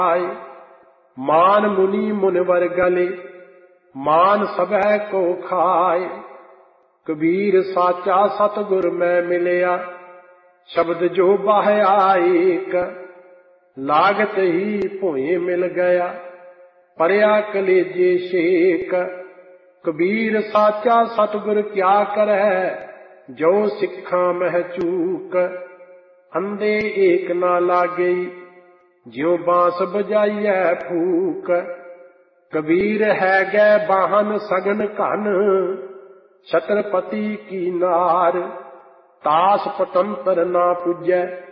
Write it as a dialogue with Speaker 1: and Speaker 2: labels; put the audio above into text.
Speaker 1: मान मुनि मुनिवर गले, मान सबह को खाए। कबीर साचा सतगुर मैं मिलिया, शब्द जो बाह आएक। लागत ही भोए मिल गया, परया कलेजे शेक। कबीर साचा सतगुर क्या करै, जो सिखा मह चूक। अंधे एक ना लागे, ज्यों बांस बजाइए फूक। कबीर है गै बाहन सगन घन, छत्रपति की नार। तास पतंतर ना पुजै,